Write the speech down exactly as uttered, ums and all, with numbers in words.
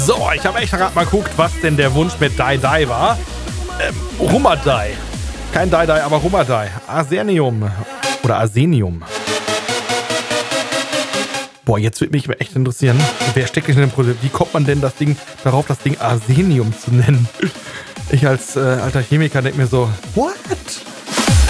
So, ich habe echt gerade mal geguckt, was denn der Wunsch mit Dai Dai war. Ähm, Rumadai. Kein Dai Dai, aber Rumadai. Arsenium. Oder Arsenium. Boah, jetzt würde mich echt interessieren, wer steckt in dem Produkt? Wie kommt man denn das Ding darauf, das Ding Arsenium zu nennen? Ich als äh, alter Chemiker denke mir so, what?